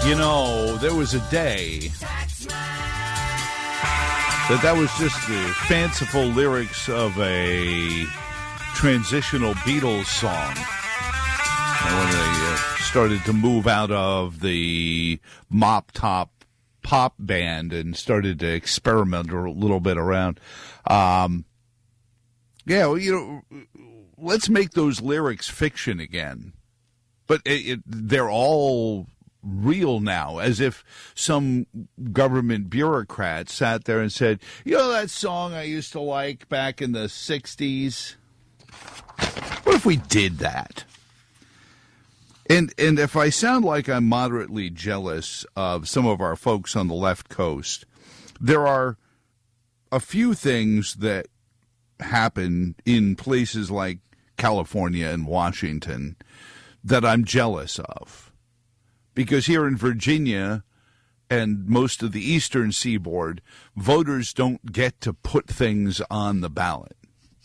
You know, there was a day that was just the fanciful lyrics of a transitional Beatles song. And when they started to move out of the mop top pop band and started to experiment a little bit around. Let's make those lyrics fiction again. But they're all real now, as if some government bureaucrat sat there and said, you know that song I used to like back in the 60s? What if we did that? And if I sound like I'm moderately jealous of some of our folks on the left coast, there are a few things that happen in places like California and Washington that I'm jealous of. Because here in Virginia and most of the eastern seaboard, voters don't get to put things on the ballot.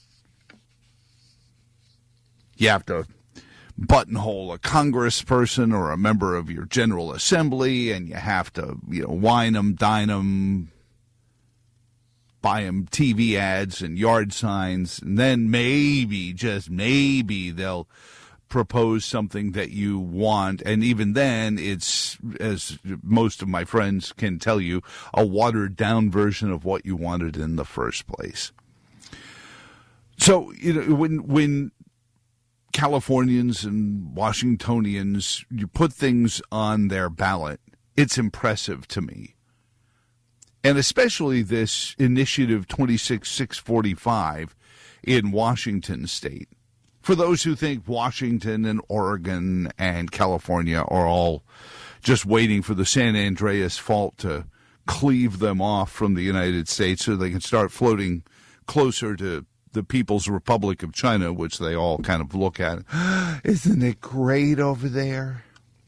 You have to buttonhole a congressperson or a member of your General Assembly, and you have to, wine them, dine them, buy them TV ads and yard signs, and then maybe, just maybe, they'll propose something that you want, and even then it's, as most of my friends can tell you, a watered down version of what you wanted in the first place. So, when Californians and Washingtonians, you put things on their ballot, it's impressive to me. And especially this initiative 26645 in Washington state. For those who think Washington and Oregon and California are all just waiting for the San Andreas Fault to cleave them off from the United States so they can start floating closer to the People's Republic of China, which they all kind of look at. Isn't it great over there?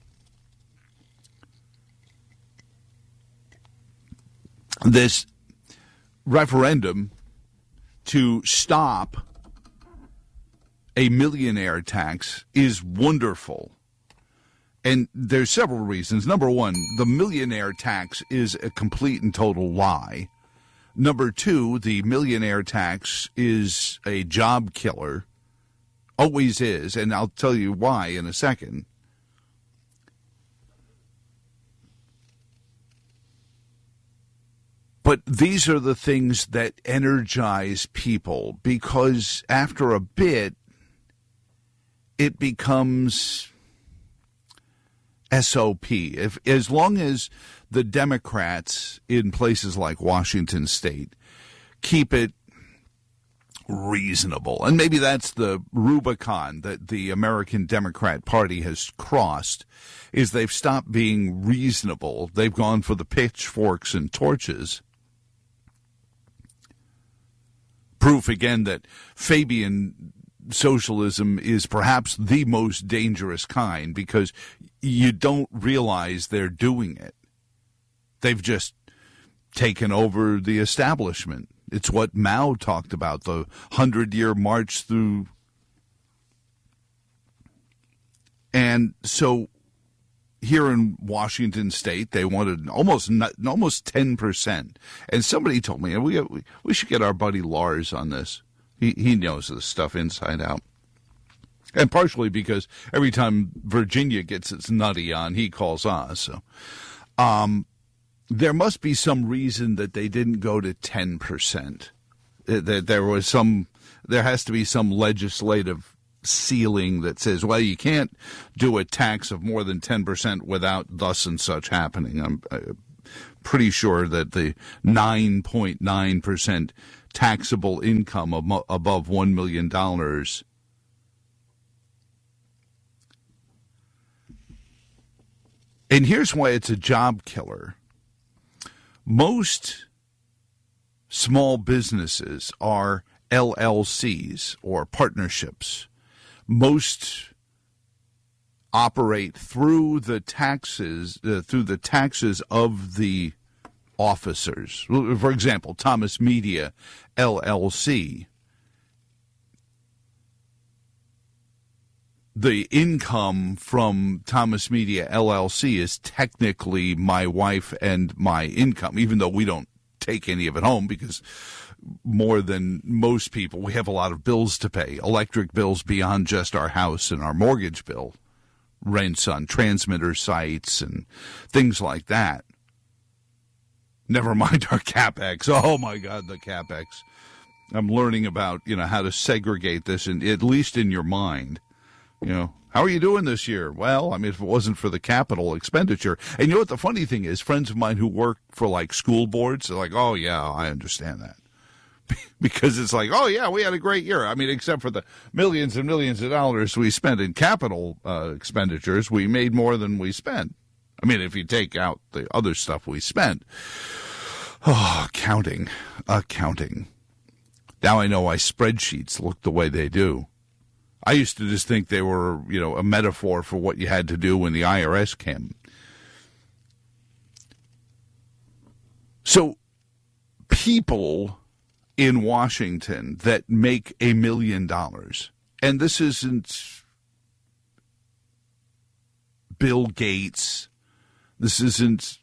This referendum to stop a millionaire tax is wonderful. And there's several reasons. Number one, the millionaire tax is a complete and total lie. Number two, the millionaire tax is a job killer. Always is, and I'll tell you why in a second. But these are the things that energize people, because after a bit, it becomes SOP. As long as the Democrats in places like Washington state keep it reasonable, and maybe that's the Rubicon that the American Democrat Party has crossed, is they've stopped being reasonable. They've gone for the pitchforks and torches. Proof again that Fabian socialism is perhaps the most dangerous kind, because you don't realize they're doing it. They've just taken over the establishment. It's what Mao talked about, the 100-year march through. And so here in Washington state, they wanted almost 10%. And somebody told me, we should get our buddy Lars on this. He knows this stuff inside out. And partially because every time Virginia gets its nutty on, he calls us. So there must be some reason that they didn't go to 10%. That there has to be some legislative ceiling that says, well, you can't do a tax of more than 10% without thus and such happening. I'm pretty sure that the 9.9% taxable income above $1 million and here's why it's a job killer. Most small businesses are LLCs or partnerships. Most operate through the taxes of the officers. For example, Thomas Media, LLC. the income from Thomas Media LLC is technically my wife and my income, even though we don't take any of it home because more than most people, we have a lot of bills to pay, electric bills beyond just our house and our mortgage bill, rents on transmitter sites and things like that. Never mind our CapEx. Oh, my God, the CapEx. I'm learning about, how to segregate this, and at least in your mind. How are you doing this year? Well, if it wasn't for the capital expenditure. And you know what the funny thing is? Friends of mine who work for, school boards, they're like, oh, yeah, I understand that. Because it's like, oh, yeah, we had a great year. Except for the millions and millions of dollars we spent in capital expenditures, we made more than we spent. If you take out the other stuff we spent. Oh, accounting. Now I know why spreadsheets look the way they do. I used to just think they were, a metaphor for what you had to do when the IRS came. So people in Washington that make $1 million, and this isn't Bill Gates, this isn't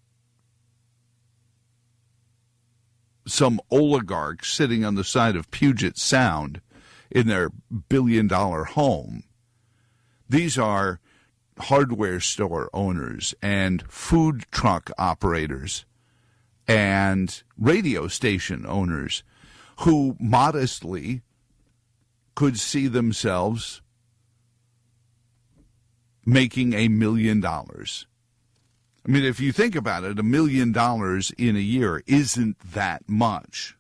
some oligarch sitting on the side of Puget Sound in their $1 billion home. These are hardware store owners and food truck operators and radio station owners who modestly could see themselves making $1 million. If you think about it, $1 million in a year isn't that much.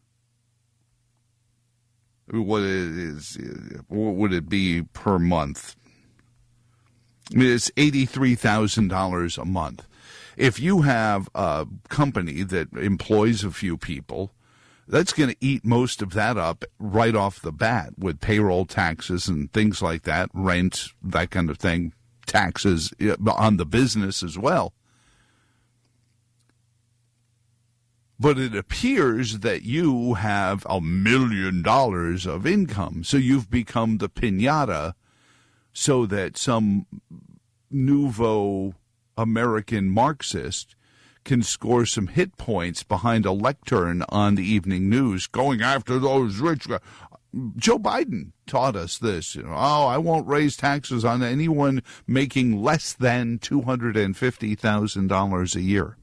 What would it be per month? It's $83,000 a month. If you have a company that employs a few people, that's going to eat most of that up right off the bat with payroll taxes and things like that, rent, that kind of thing, taxes on the business as well. But it appears that you have $1 million of income, so you've become the piñata so that some nouveau American Marxist can score some hit points behind a lectern on the evening news going after those rich guys. Joe Biden taught us this. I won't raise taxes on anyone making less than $250,000 a year.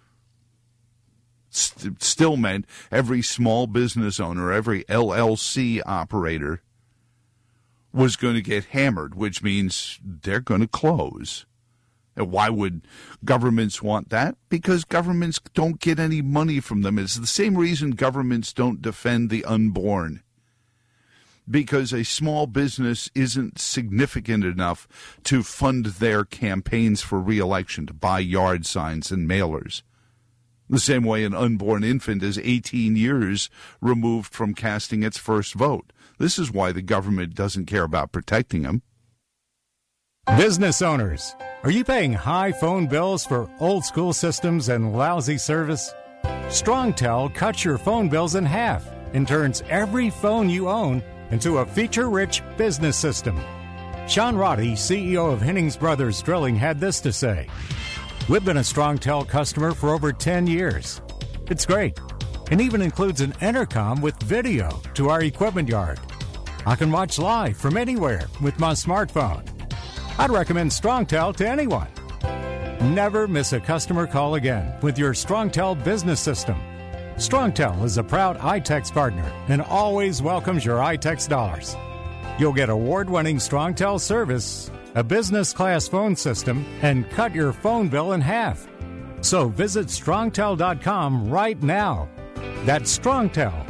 Still meant every small business owner, every LLC operator was going to get hammered, which means they're going to close. And why would governments want that? Because governments don't get any money from them. It's the same reason governments don't defend the unborn. Because a small business isn't significant enough to fund their campaigns for re-election, to buy yard signs and mailers. The same way an unborn infant is 18 years removed from casting its first vote. This is why the government doesn't care about protecting them. Business owners, are you paying high phone bills for old school systems and lousy service? StrongTel cuts your phone bills in half and turns every phone you own into a feature-rich business system. Sean Roddy, CEO of Hennings Brothers Drilling, had this to say. We've been a StrongTel customer for over 10 years. It's great, and even includes an intercom with video to our equipment yard. I can watch live from anywhere with my smartphone. I'd recommend StrongTel to anyone. Never miss a customer call again with your StrongTel business system. StrongTel is a proud iTex partner and always welcomes your iTex dollars. You'll get award-winning StrongTel service, a business-class phone system, and cut your phone bill in half. So visit StrongTel.com right now. That's StrongTel,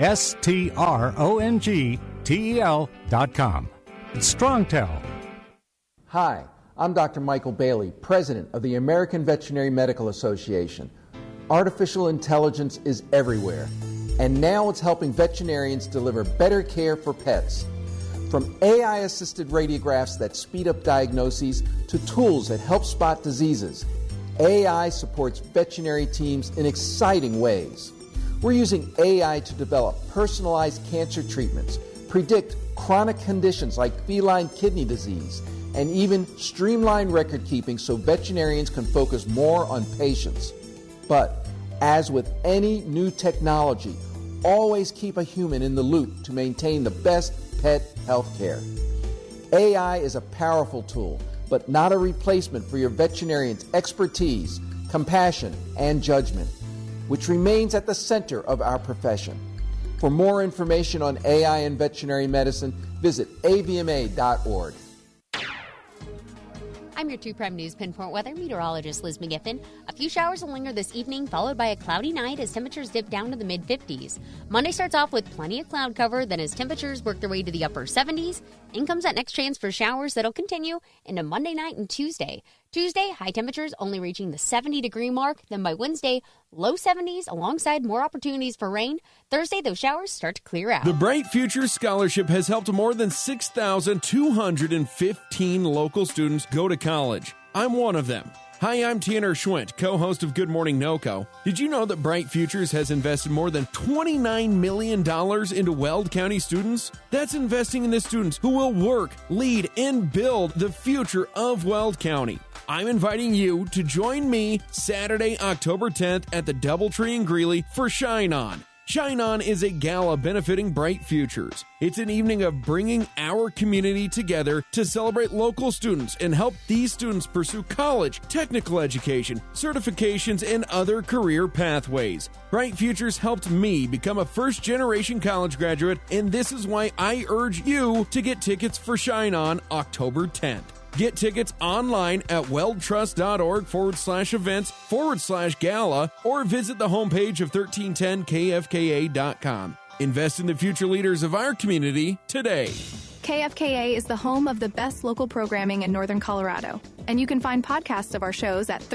StrongTel.com. It's StrongTel. Hi, I'm Dr. Michael Bailey, President of the American Veterinary Medical Association. Artificial intelligence is everywhere, and now it's helping veterinarians deliver better care for pets. From AI-assisted radiographs that speed up diagnoses to tools that help spot diseases, AI supports veterinary teams in exciting ways. We're using AI to develop personalized cancer treatments, predict chronic conditions like feline kidney disease, and even streamline record keeping so veterinarians can focus more on patients. But as with any new technology, always keep a human in the loop to maintain the best pet health care. AI is a powerful tool, but not a replacement for your veterinarian's expertise, compassion, and judgment, which remains at the center of our profession. For more information on AI in veterinary medicine, visit avma.org. I'm your 2 Prime News Pinpoint weather meteorologist Liz McGiffin. A few showers will linger this evening, followed by a cloudy night as temperatures dip down to the mid-50s. Monday starts off with plenty of cloud cover, then as temperatures work their way to the upper 70s, in comes that next chance for showers that'll continue into Monday night and Tuesday. Tuesday, high temperatures only reaching the 70-degree mark. Then by Wednesday, low 70s alongside more opportunities for rain. Thursday, those showers start to clear out. The Bright Futures Scholarship has helped more than 6,215 local students go to college. I'm one of them. Hi, I'm Tanner Schwint, co-host of Good Morning NoCo. Did you know that Bright Futures has invested more than $29 million into Weld County students? That's investing in the students who will work, lead, and build the future of Weld County. I'm inviting you to join me Saturday, October 10th at the Doubletree in Greeley for Shine On. Shine On is a gala benefiting Bright Futures. It's an evening of bringing our community together to celebrate local students and help these students pursue college, technical education, certifications, and other career pathways. Bright Futures helped me become a first-generation college graduate, and this is why I urge you to get tickets for Shine On October 10th. Get tickets online at weldtrust.org/events/gala or visit the homepage of 1310kfka.com. Invest in the future leaders of our community today. KFKA is the home of the best local programming in Northern Colorado, and you can find podcasts of our shows at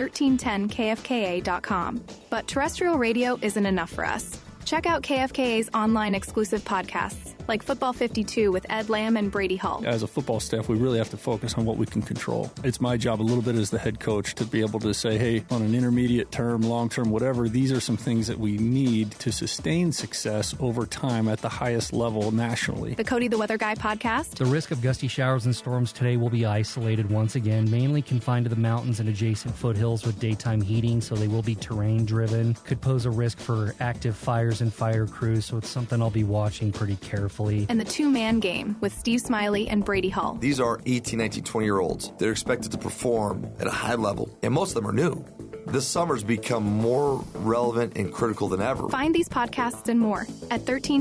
1310kfka.com. But terrestrial radio isn't enough for us. Check out KFKA's online exclusive podcasts, like Football 52 with Ed Lamb and Brady Hall. As a football staff, we really have to focus on what we can control. It's my job a little bit as the head coach to be able to say, hey, on an intermediate term, long term, whatever, these are some things that we need to sustain success over time at the highest level nationally. The Cody the Weather Guy podcast. The risk of gusty showers and storms today will be isolated once again, mainly confined to the mountains and adjacent foothills with daytime heating, so they will be terrain driven. Could pose a risk for active fires and fire crews, so it's something I'll be watching pretty carefully. And the two-man game with Steve Smiley and Brady Hall. These are 18, 19, 20-year-olds. They're expected to perform at a high level, and most of them are new. This summer's become more relevant and critical than ever. Find these podcasts and more at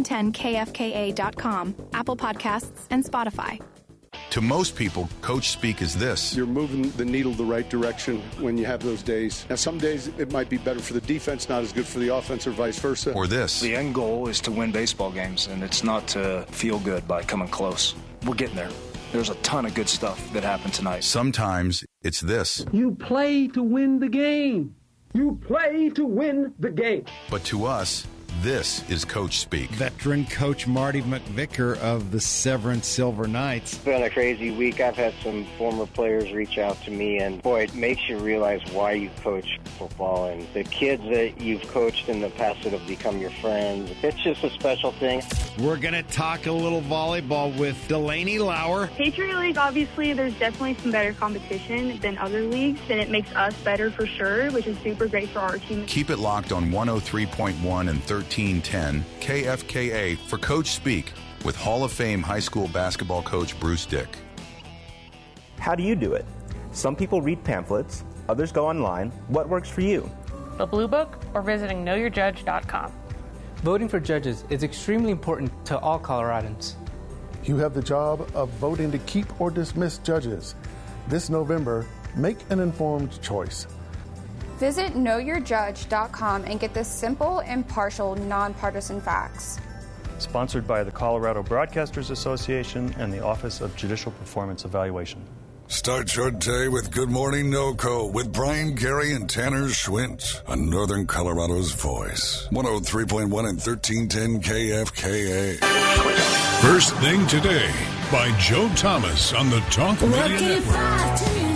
1310kfka.com, Apple Podcasts, and Spotify. To most people, Coach Speak is this. You're moving the needle the right direction when you have those days. Now, some days it might be better for the defense, not as good for the offense, or vice versa. Or this. The end goal is to win baseball games, and it's not to feel good by coming close. We're getting there. There's a ton of good stuff that happened tonight. Sometimes it's this. You play to win the game. You play to win the game. But to us, this is Coach Speak. Veteran coach Marty McVicker of the Severance Silver Knights. It's been a crazy week. I've had some former players reach out to me, and boy, it makes you realize why you coach football and the kids that you've coached in the past that have become your friends. It's just a special thing. We're going to talk a little volleyball with Delaney Lauer. Patriot League, obviously, there's definitely some better competition than other leagues, and it makes us better for sure, which is super great for our team. Keep it locked on 103.1 and 1310 KFKA for Coach Speak with Hall of Fame high school basketball coach Bruce Dick. How do you do it? Some people read pamphlets, others go online. What works for you? The Blue Book or visiting knowyourjudge.com. Voting for judges is extremely important to all Coloradans. You have the job of voting to keep or dismiss judges. This November, make an informed choice. Visit knowyourjudge.com and get the simple, impartial, nonpartisan facts. Sponsored by the Colorado Broadcasters Association and the Office of Judicial Performance Evaluation. Start your day with Good Morning NoCo with Brian Carey and Tanner Schwint on Northern Colorado's Voice. 103.1 and 1310 KFKA. First Thing Today by Joe Thomas on the Talk Media Network.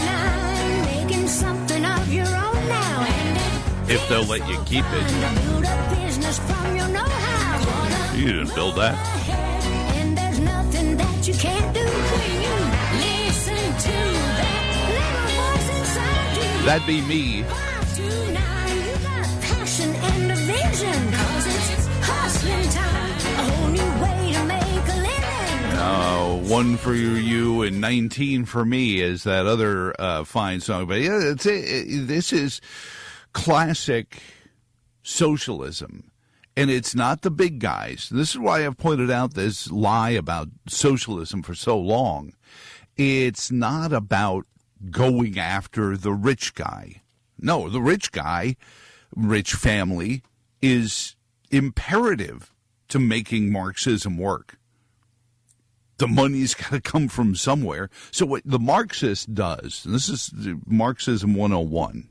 If they'll let you keep it. You didn't build that. what you can't do when you listen to that little voice inside you. That'd be me. 529, you got passion and a vision, 'cause it's hustling time, a whole new way to make a living. One for you and 19 for me is that other fine song. But yeah, this is classic socialism. And it's not the big guys. This is why I've pointed out this lie about socialism for so long. It's not about going after the rich guy. No, the rich guy, rich family, is imperative to making Marxism work. The money's got to come from somewhere. So what the Marxist does, and this is Marxism 101,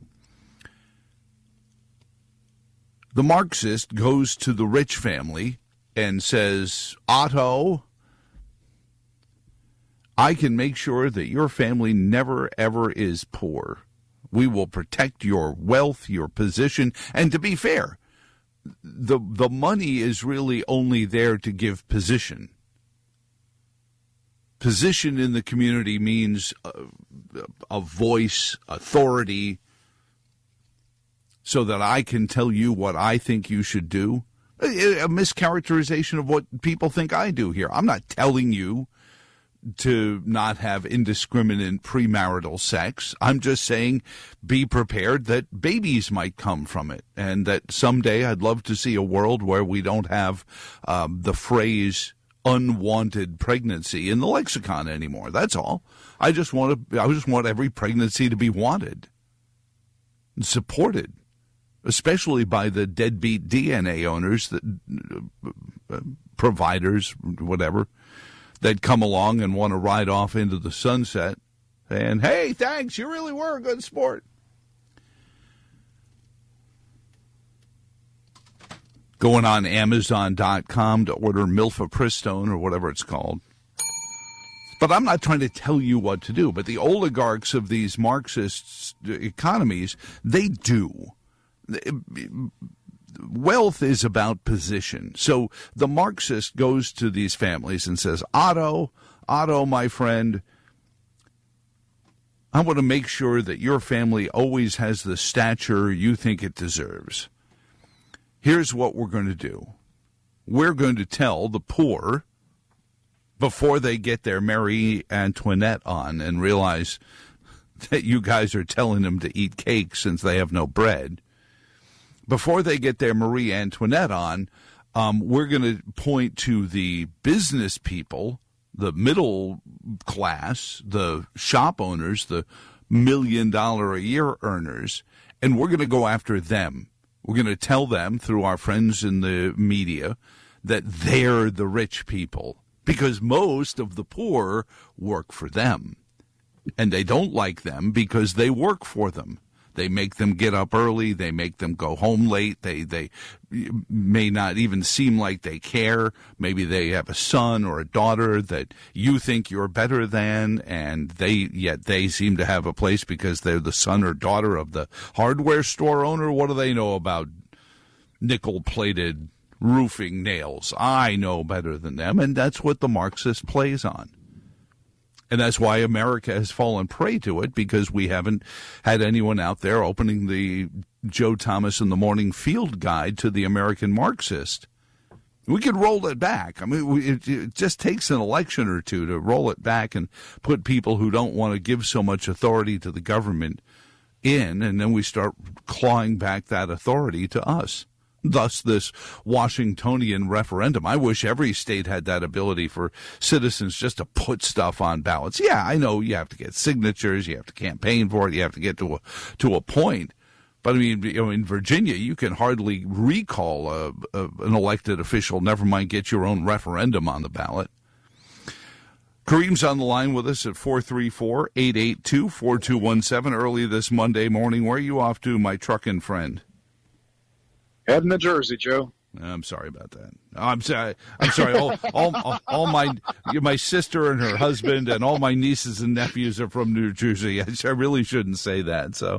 the Marxist goes to the rich family and says, Otto, I can make sure that your family never, ever is poor. We will protect your wealth, your position. And to be fair, the money is really only there to give position. Position in the community means a voice, authority, so that I can tell you what I think you should do. A mischaracterization of what people think I do here. I'm not telling you to not have indiscriminate premarital sex. I'm just saying be prepared that babies might come from it, and that someday I'd love to see a world where we don't have the phrase unwanted pregnancy in the lexicon anymore. That's all. I just want every pregnancy to be wanted and supported, especially by the deadbeat DNA owners, that providers, whatever, that come along and want to ride off into the sunset and, hey, thanks, you really were a good sport. Going on Amazon.com to order Milfapristone or whatever it's called. But I'm not trying to tell you what to do. But the oligarchs of these Marxist economies, they do. Wealth is about position. So the Marxist goes to these families and says, Otto, my friend, I want to make sure that your family always has the stature you think it deserves. Here's what we're going to do. We're going to tell the poor, before they get their Marie Antoinette on and realize that you guys are telling them to eat cake since they have no bread, before they get their Marie Antoinette on, we're going to point to the business people, the middle class, the shop owners, the $1 million a year earners, and we're going to go after them. We're going to tell them through our friends in the media that they're the rich people, because most of the poor work for them, and they don't like them because they work for them. They make them get up early. They make them go home late. They may not even seem like they care. Maybe they have a son or a daughter that you think you're better than, and yet they seem to have a place because they're the son or daughter of the hardware store owner. What do they know about nickel-plated roofing nails? I know better than them, and that's what the Marxist plays on. And that's why America has fallen prey to it, because we haven't had anyone out there opening the Joe Thomas in the Morning Field Guide to the American Marxist. We could roll it back. I mean, it just takes an election or two to roll it back and put people who don't want to give so much authority to the government in, and then we start clawing back that authority to us. Thus, this Washingtonian referendum. I wish every state had that ability for citizens just to put stuff on ballots. Yeah, I know you have to get signatures, you have to campaign for it, you have to get to a point. But I mean, in Virginia, you can hardly recall an elected official, never mind get your own referendum on the ballot. Kareem's on the line with us at 434-882-4217 early this Monday morning. Where are you off to, my trucking friend? Heading to Jersey, Joe. I'm sorry about that. I'm sorry. All my sister and her husband and all my nieces and nephews are from New Jersey. I really shouldn't say that. So,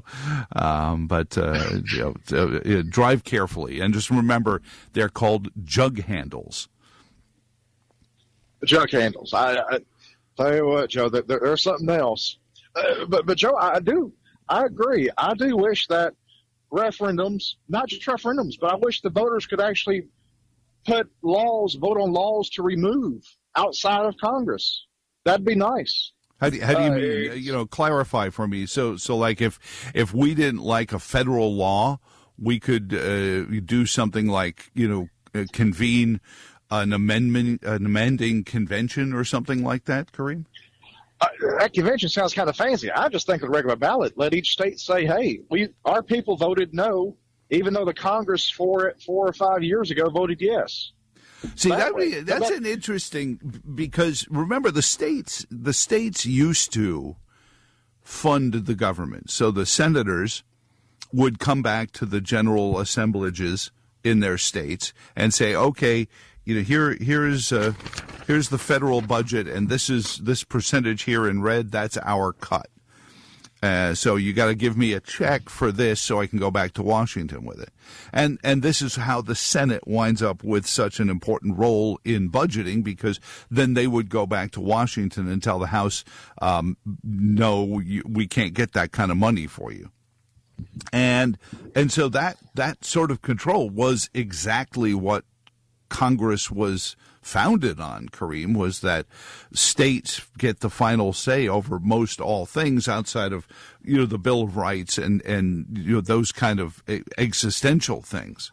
drive carefully and just remember they're called jug handles. jug handles. I tell you what, Joe, there's something else. But Joe, I agree. I do wish that referendums, not just referendums, but I wish the voters could actually vote on laws to remove outside of Congress. That'd be nice. How do you mean, clarify for me? So like if we didn't like a federal law, we could do something like, convene an amending convention or something like that, Kareem? That convention sounds kind of fancy. I just think of the regular ballot. Let each state say, hey, our people voted no, even though the Congress 4 or 5 years ago voted yes. See, that's an interesting, because remember the states used to fund the government. So the senators would come back to the general assemblages in their states and say, okay, here's the federal budget, and this percentage here in red, that's our cut. So you got to give me a check for this so I can go back to Washington with it. And this is how the Senate winds up with such an important role in budgeting, because then they would go back to Washington and tell the House, no, we can't get that kind of money for you. And so that sort of control was exactly what Congress was founded on, Kareem, was that states get the final say over most all things outside of, the Bill of Rights and those kind of existential things.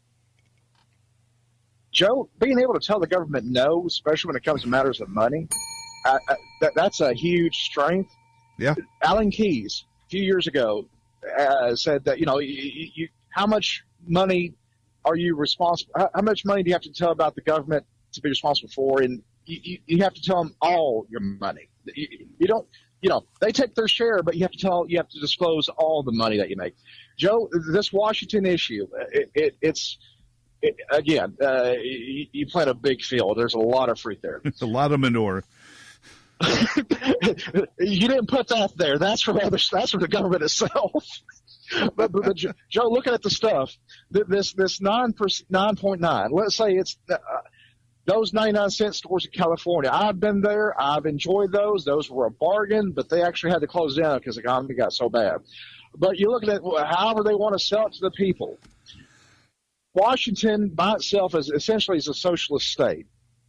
Joe, being able to tell the government no, especially when it comes to matters of money, that's a huge strength. Yeah. Alan Keyes, a few years ago, said that, how much money are you responsible? How much money do you have to tell about the government to be responsible for? And you have to tell them all your money. You don't, they take their share, but you have to disclose all the money that you make. Joe, this Washington issue, you plant a big field. There's a lot of fruit there. It's a lot of manure. You didn't put that there. That's from the government itself. But Joe, looking at the stuff, this 9.9. Let's say it's those 99-cent stores in California. I've been there. I've enjoyed those. Those were a bargain, but they actually had to close down because the economy got so bad. But you look at it, however they want to sell it to the people. Washington by itself is essentially a socialist state,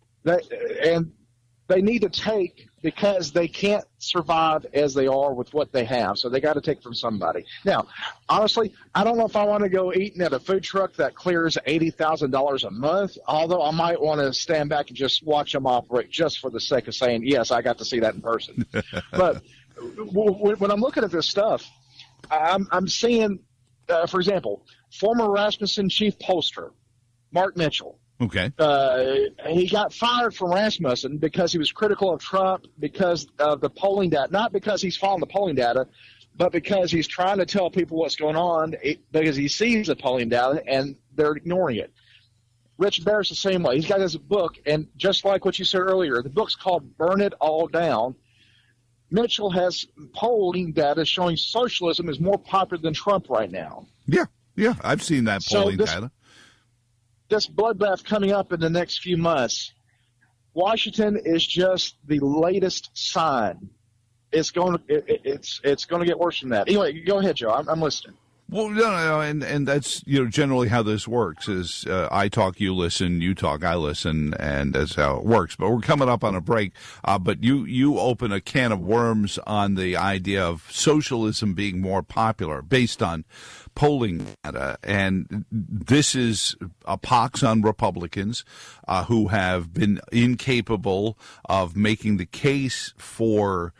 and they need to take, because they can't survive as they are with what they have. So they got to take from somebody. Now, honestly, I don't know if I want to go eating at a food truck that clears $80,000 a month, although I might want to stand back and just watch them operate just for the sake of saying, yes, I got to see that in person. But when I'm looking at this stuff, I'm seeing, for example, former Rasmussen chief pollster, Mark Mitchell. Okay. He got fired from Rasmussen because he was critical of Trump because of the polling data, not because he's following the polling data, but because he's trying to tell people what's going on because he sees the polling data and they're ignoring it. Rich Bear's the same way. He's got his book, and just like what you said earlier, the book's called Burn It All Down. Mitchell has polling data showing socialism is more popular than Trump right now. Yeah, I've seen that polling data. This bloodbath coming up in the next few months, Washington is just the latest sign. It's going to get worse than that. Anyway, go ahead, Joe. I'm listening. Well, no, and that's generally how this works. Is I talk, you listen, you talk, I listen, and that's how it works. But we're coming up on a break. But you open a can of worms on the idea of socialism being more popular based on polling data, and this is a pox on Republicans who have been incapable of making the case for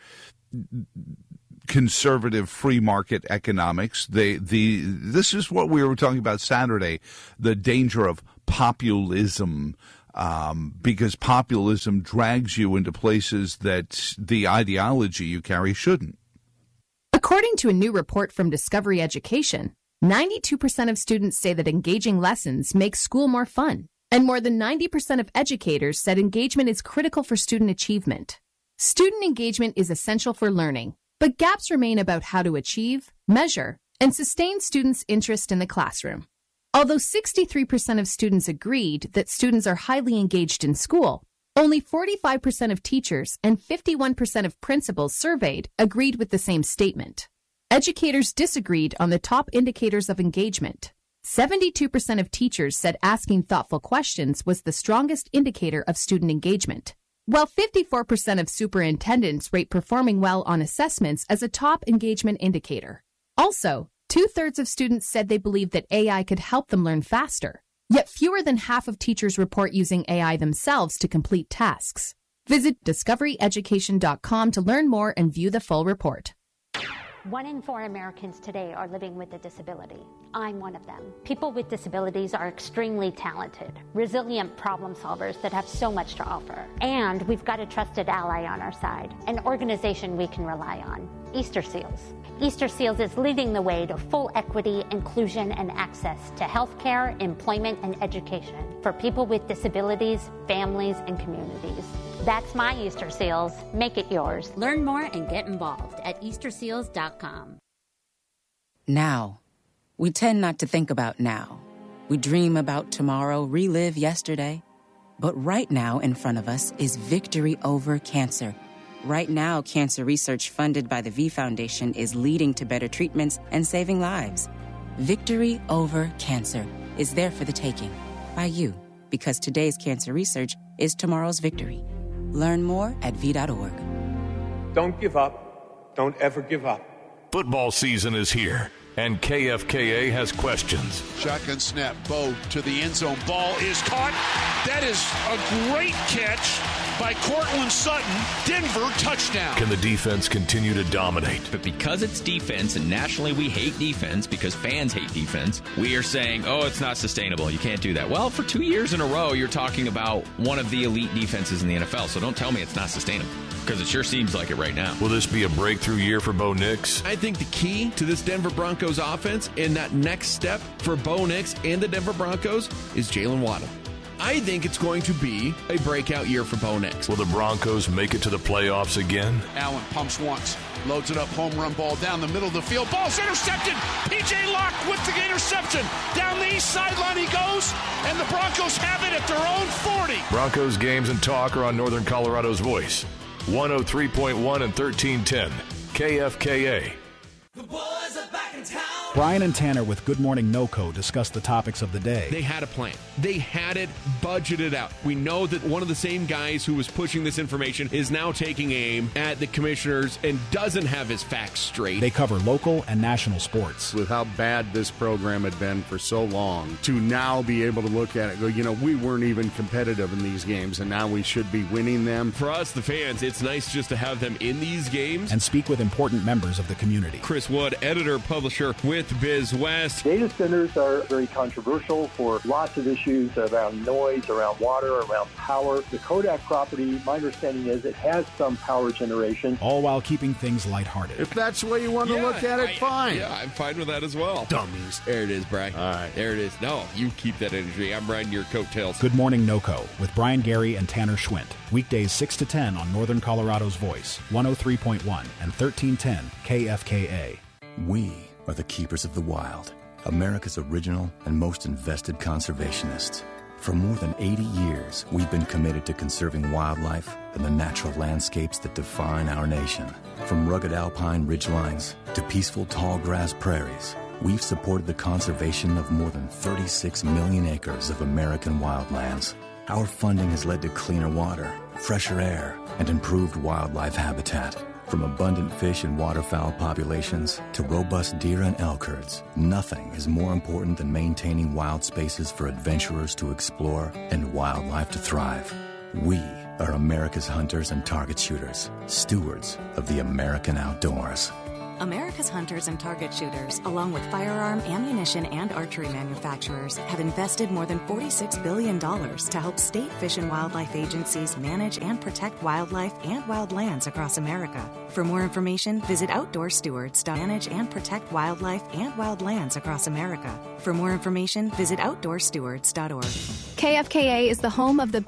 conservative free market economics. This is what we were talking about Saturday, the danger of populism, because populism drags you into places that the ideology you carry shouldn't. According to a new report from Discovery Education, 92% of students say that engaging lessons make school more fun, and more than 90% of educators said engagement is critical for student achievement. Student engagement is essential for learning, but gaps remain about how to achieve, measure, and sustain students' interest in the classroom. Although 63% of students agreed that students are highly engaged in school, Only 45% of teachers and 51% of principals surveyed agreed with the same statement. Educators disagreed on the top indicators of engagement. 72% of teachers said asking thoughtful questions was the strongest indicator of student engagement, while 54% of superintendents rate performing well on assessments as a top engagement indicator. Also, 2/3 of students said they believed that AI could help them learn faster. Yet fewer than half of teachers report using AI themselves to complete tasks. Visit discoveryeducation.com to learn more and view the full report. 1 in 4 Americans today are living with a disability. I'm one of them. People with disabilities are extremely talented, resilient problem solvers that have so much to offer. And we've got a trusted ally on our side, an organization we can rely on, Easter Seals. Easter Seals is leading the way to full equity, inclusion, and access to healthcare, employment, and education for people with disabilities, families, and communities. That's my Easter Seals. Make it yours. Learn more and get involved at easterseals.com. Now. We tend not to think about now. We dream about tomorrow, relive yesterday. But right now in front of us is victory over cancer. Right now, cancer research funded by the V Foundation is leading to better treatments and saving lives. Victory over cancer is there for the taking by you, because today's cancer research is tomorrow's victory. Learn more at v.org. Don't give up. Don't ever give up. Football season is here, and KFKA has questions. Shotgun snap, Bo to the end zone. Ball is caught. That is a great catch by Cortland Sutton. Denver touchdown. Can the defense continue to dominate? But because it's defense, and nationally we hate defense because fans hate defense, we are saying, oh, it's not sustainable. You can't do that. Well, for 2 years in a row, you're talking about one of the elite defenses in the NFL, so don't tell me it's not sustainable, because it sure seems like it right now. Will this be a breakthrough year for Bo Nix? I think the key to this Denver Broncos offense and that next step for Bo Nix and the Denver Broncos is Jalen Waddle. I think it's going to be a breakout year for Bo Nix. Will the Broncos make it to the playoffs again? Allen pumps once, loads it up, home run ball down the middle of the field. Ball's intercepted. P.J. Locke with the interception. Down the east sideline he goes, and the Broncos have it at their own 40. Broncos games and talk are on Northern Colorado's voice. 103.1 and 1310 KFKA. The boys are back in town. Brian and Tanner with Good Morning NoCo discuss the topics of the day. They had a plan. They had it budgeted out. We know that one of the same guys who was pushing this information is now taking aim at the commissioners and doesn't have his facts straight. They cover local and national sports. With how bad this program had been for so long, to now be able to look at it and go, you know, we weren't even competitive in these games, and now we should be winning them. For us, the fans, it's nice just to have them in these games. And speak with important members of the community. Chris Wood, editor, publisher with Biz West. Data centers are very controversial for lots of issues around noise, around water, around power. The Kodak property, my understanding is it has some power generation. All while keeping things lighthearted. If that's the way you want to look at it, fine. Yeah, I'm fine with that as well. Dummies. There it is, Brian. All right. There it is. No, you keep that energy. I'm riding your coattails. Good Morning NoCo with Brian Gary and Tanner Schwint. Weekdays 6 to 10 on Northern Colorado's Voice, 103.1 and 1310 KFKA. We are the keepers of the wild, America's original and most invested conservationists. For more than 80 years, we've been committed to conserving wildlife and the natural landscapes that define our nation. From rugged alpine ridgelines to peaceful tall grass prairies, we've supported the conservation of more than 36 million acres of American wildlands. Our funding has led to cleaner water, fresher air, and improved wildlife habitat. From abundant fish and waterfowl populations to robust deer and elk herds, nothing is more important than maintaining wild spaces for adventurers to explore and wildlife to thrive. We are America's hunters and target shooters, stewards of the American outdoors. America's hunters and target shooters, along with firearm, ammunition, and archery manufacturers, have invested more than $46 billion to help state fish and wildlife agencies manage and protect wildlife and wildlands across America. For more information, visit OutdoorStewards.manage and protect wildlife and wildlands across America. For more information, visit OutdoorStewards.org. KFKA is the home of the